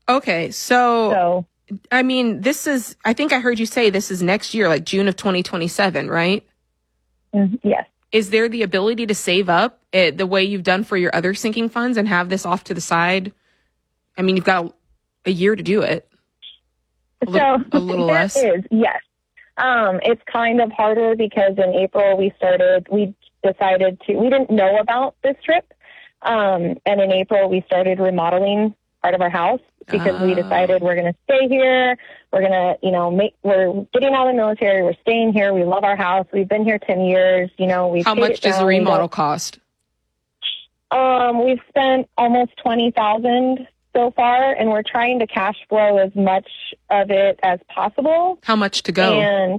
Okay, so I mean, I think I heard you say this is next year, like June of 2027, right? Yes. Is there the ability to save up the way you've done for your other sinking funds and have this off to the side? I mean, you've got a year to do it. A little less. Is, yes. It's kind of harder because in April we didn't know about this trip. And in April we started remodeling part of our house because we decided we're going to stay here. We're going to, we're getting out of the military. We're staying here. We love our house. We've been here 10 years. How much does a remodel cost? We've spent almost $20,000 so far, and we're trying to cash flow as much of it as possible. How much to go?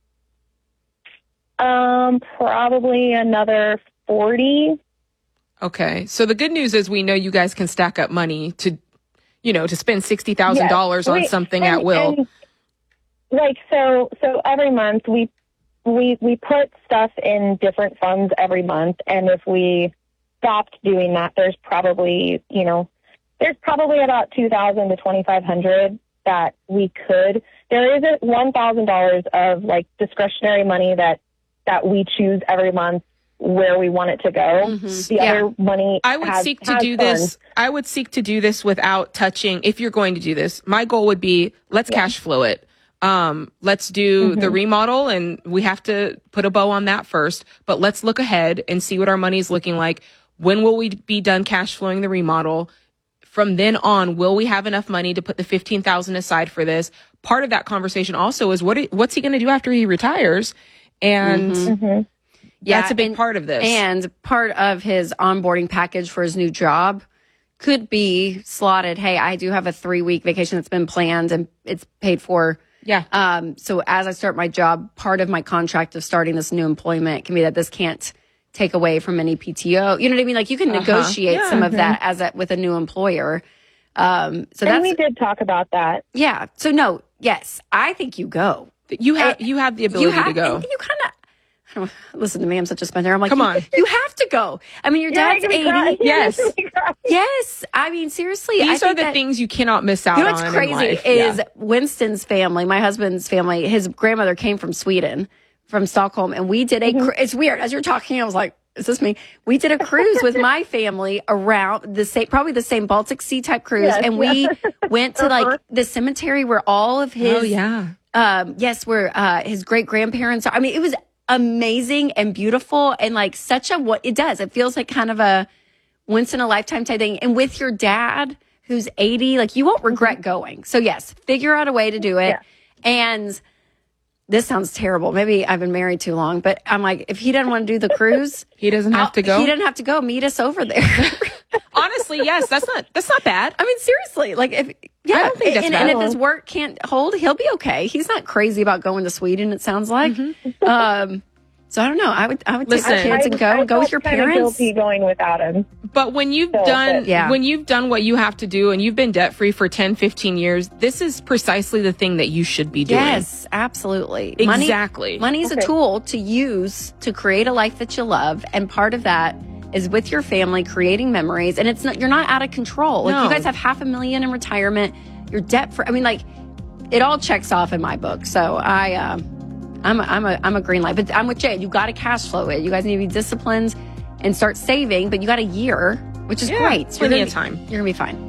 And probably another 40. Okay. So the good news is we know you guys can stack up money to spend $60,000 on something at will. And so every month we put stuff in different funds every month. And if we stopped doing that, there's probably about $2,000 to $2,500 that we could. There isn't $1,000 of discretionary money that we choose every month where we want it to go. Mm-hmm. The other money I would seek to do this without touching, if you're going to do this, my goal would be let's cash flow it. Let's do the remodel, and we have to put a bow on that first, but let's look ahead and see what our money is looking like. When will we be done cash flowing the remodel? From then on, will we have enough money to put the $15,000 aside for this? Part of that conversation also is what's he going to do after he retires? And that's a big part of this. And part of his onboarding package for his new job could be slotted, hey, I do have a 3-week vacation that's been planned and it's paid for. Yeah. So as I start my job, part of my contract of starting this new employment can be that this can't take away from any PTO. You know what I mean? You can negotiate some of that with a new employer. And we did talk about that. Yeah. So no, yes, I think you go. You have the ability to go. You kind of. Listen to me, I'm such a spender. I'm like, come on. You have to go. I mean, your dad's 80. Yes. Yes. I mean, seriously. These are the things you cannot miss out on. You know what's crazy is Winston's family, my husband's family, his grandmother came from Sweden, from Stockholm, and we did it's weird. As you're talking, I was like, is this me? We did a cruise with my family around probably the same Baltic Sea type cruise. Yes. And we went to the cemetery where all of his, where his great grandparents are. I mean, it was amazing and beautiful and it feels like kind of a once in a lifetime type thing. And with your dad who's 80, you won't regret going. So yes, figure out a way to do it. Yeah. And this sounds terrible. Maybe I've been married too long, but I'm like, if he doesn't want to do the cruise, he doesn't have to go. He doesn't have to go. Meet us over there. Honestly, yes, that's not bad. I mean, seriously, I don't think that's bad. And if his work can't hold, he'll be okay. He's not crazy about going to Sweden, it sounds like. So I don't know. I would take the kids and go with your parents. I guilty going without him. But when you've done what you have to do and you've been debt free for 10, 15 years, this is precisely the thing that you should be doing. Yes, absolutely. Exactly. Money is a tool to use to create a life that you love, and part of that is with your family, creating memories. And you're not out of control. You guys have $500,000 in retirement. You're debt free. I mean, it all checks off in my book. So I'm a green light, but I'm with Jay. You got to cash flow it. You guys need to be disciplined and start saving, but you got a year, which is great. Plenty of time. You're gonna be fine.